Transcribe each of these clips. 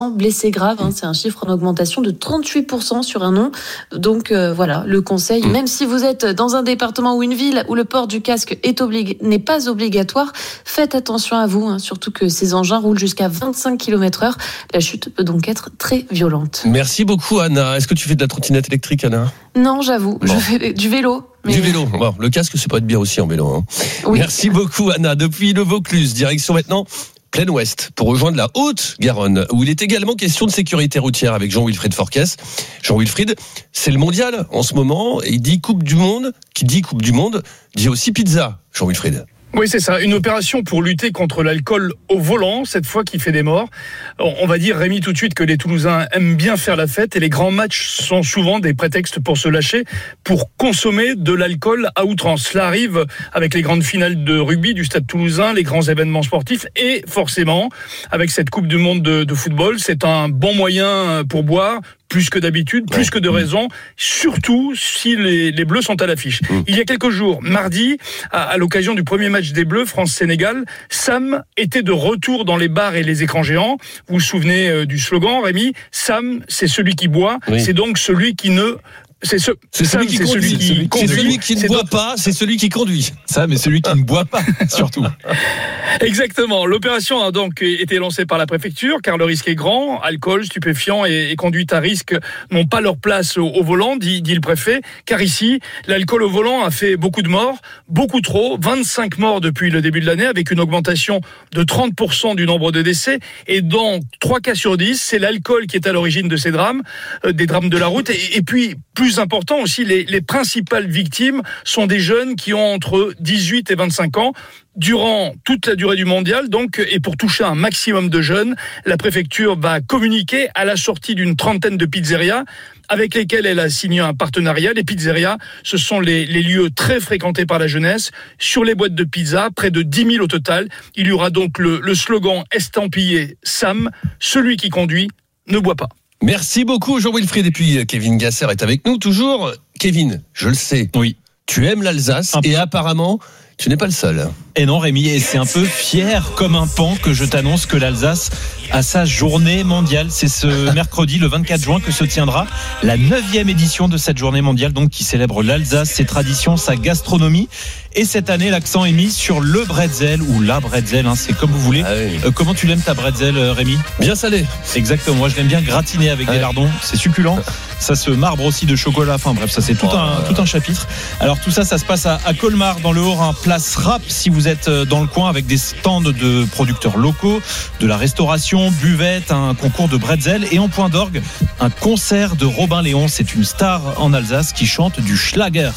blessés graves, c'est un chiffre en augmentation de 38% sur un an. Donc voilà, le conseil, même si vous êtes dans un département ou une ville où le port du casque n'est pas obligatoire, faites attention à vous, surtout que ces engins roulent jusqu'à 25 km/h. La chute peut donc être très violente. Merci beaucoup Anna. Est-ce que tu fais de la trottinette électrique, Anna ? Non, j'avoue, je fais du vélo. Mais... Du vélo. Bon, le casque, c'est pas être bien aussi en vélo. Oui. Merci beaucoup Anna. Depuis le Vaucluse, direction maintenant Plein Ouest, pour rejoindre la Haute-Garonne, où il est également question de sécurité routière avec Jean-Wilfried Forquès. Jean-Wilfried, c'est le mondial en ce moment, et il dit Coupe du Monde, qui dit Coupe du Monde, dit aussi pizza, Jean-Wilfried. Oui, c'est ça. Une opération pour lutter contre l'alcool au volant, cette fois qui fait des morts. On va dire, Rémi, tout de suite que les Toulousains aiment bien faire la fête et les grands matchs sont souvent des prétextes pour se lâcher, pour consommer de l'alcool à outrance. Cela arrive avec les grandes finales de rugby du Stade Toulousain, les grands événements sportifs et forcément, avec cette Coupe du Monde de football, c'est un bon moyen pour boire, plus que d'habitude, plus que de raison, surtout si les Bleus sont à l'affiche. Il y a quelques jours, mardi, à l'occasion du premier match des Bleus, France-Sénégal, Sam était de retour dans les bars et les écrans géants. Vous vous souvenez du slogan, Rémi ? Sam, c'est celui qui boit, c'est donc celui qui ne... C'est celui qui conduit. C'est celui qui ne boit pas, c'est celui qui conduit. Ça, mais celui qui ne boit pas, surtout. Exactement. L'opération a donc été lancée par la préfecture, car le risque est grand. Alcool, stupéfiants et conduite à risque n'ont pas leur place au volant, dit le préfet. Car ici, l'alcool au volant a fait beaucoup de morts, beaucoup trop. 25 morts depuis le début de l'année, avec une augmentation de 30% du nombre de décès. Et dans 3 cas sur 10, c'est l'alcool qui est à l'origine de ces drames, des drames de la route. Et puis, plus important aussi, les principales victimes sont des jeunes qui ont entre 18 et 25 ans. Durant toute la durée du mondial, donc, et pour toucher un maximum de jeunes, la préfecture va communiquer à la sortie d'une trentaine de pizzerias avec lesquelles elle a signé un partenariat. Les pizzerias, ce sont les lieux très fréquentés par la jeunesse. Sur les boîtes de pizza, près de 10 000 au total. Il y aura donc le slogan estampillé Sam, celui qui conduit ne boit pas. Merci beaucoup Jean-Wilfried. Et puis Kevin Gasser est avec nous toujours. Kevin, je le sais, oui, tu aimes l'Alsace et apparemment tu n'es pas le seul. Et non Rémi, et c'est un peu fier comme un pan que je t'annonce que l'Alsace a sa journée mondiale. C'est ce mercredi, le 24 juin, que se tiendra la 9e édition de cette journée mondiale, donc qui célèbre l'Alsace, ses traditions, sa gastronomie. Et cette année, l'accent est mis sur le bretzel ou la bretzel, c'est comme vous voulez. Ah oui. Comment tu l'aimes ta bretzel, Rémi ? Bien salé. Exactement, moi je l'aime bien gratiné avec des lardons, c'est succulent. Ça se marbre aussi de chocolat, enfin bref, ça c'est tout un chapitre. Alors tout ça se passe à Colmar, dans le Haut-Rhin, place Rapp, si vous êtes dans le coin, avec des stands de producteurs locaux, de la restauration, buvette, un concours de bretzel et en point d'orgue, un concert de Robin Léon. C'est une star en Alsace qui chante du Schlager.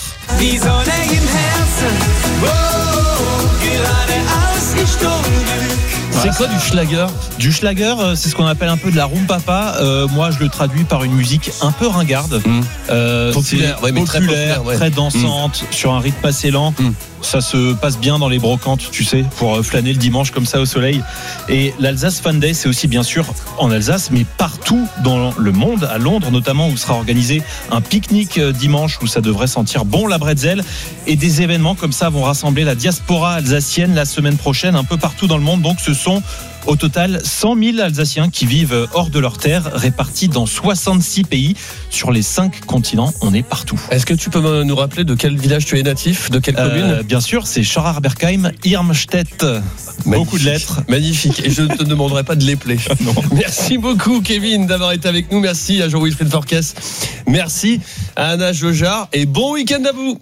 C'est quoi du Schlager ? Du Schlager, c'est ce qu'on appelle un peu de la rumpapa. Moi, je le traduis par une musique un peu ringarde. Populaire, mais très dansante, sur un rythme assez lent. Ça se passe bien dans les brocantes, tu sais, pour flâner le dimanche comme ça au soleil. Et l'Alsace Fun Day, c'est aussi bien sûr en Alsace, mais partout dans le monde, à Londres notamment, où sera organisé un pique-nique dimanche, où ça devrait sentir bon la bretzel. Et des événements comme ça vont rassembler la diaspora alsacienne la semaine prochaine, un peu partout dans le monde. Donc ce sont au total 100 000 Alsaciens qui vivent hors de leur terre, répartis dans 66 pays sur les 5 continents. On est partout. Est-ce que tu peux nous rappeler de quel village tu es natif, de quelle commune ? Bien sûr, c'est Schorarbergheim, Irmstedt. Beaucoup de lettres. Magnifique. Et je ne te demanderai pas de les plaire. Merci beaucoup Kevin d'avoir été avec nous. Merci à Jean-Wilfried Forquès. Merci à Anna Jojard et bon week-end à vous.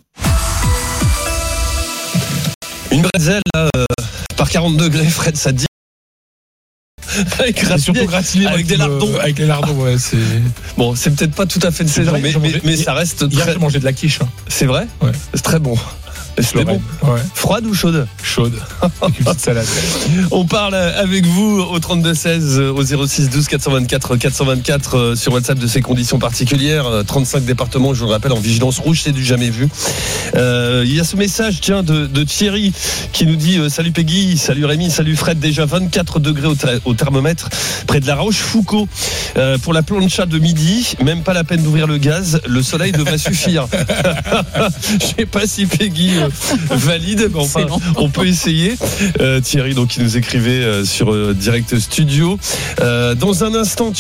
Une bretzel par 40 degrés, Fred, ça te dit ? Surtout gratiné avec des lardons. Avec les lardons, ouais, c'est. Bon, c'est peut-être pas tout à fait de saison, mais ça reste très. Hier, j'ai mangé de la quiche. C'est vrai ? Ouais. C'est très bon. C'était bon. Ouais. Froide ou chaude ? Chaude. Avec une petite salade. On parle avec vous au 32-16, au 06-12 424 424 sur WhatsApp de ces conditions particulières. 35 départements, je vous le rappelle, en vigilance rouge, c'est du jamais vu. Il y a ce message, de Thierry qui nous dit salut Peggy, salut Rémi, salut Fred. Déjà 24 degrés au thermomètre près de la Rochefoucauld pour la plancha de midi. Même pas la peine d'ouvrir le gaz. Le soleil devrait suffire. Je sais pas si Peggy valide. Mais enfin, on peut essayer. Thierry, donc, qui nous écrivait sur Direct Studio. Dans un instant,